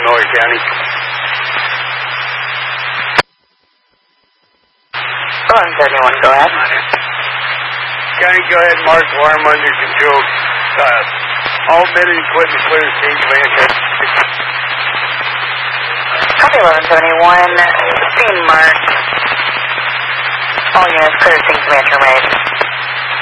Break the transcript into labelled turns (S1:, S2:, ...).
S1: Miller County.
S2: 1171, go ahead.
S1: County, go ahead, mark alarm under control. All men and equipment clear to scene, command.
S2: Copy 1171, scene marked. All units clear to scene, command, terminate.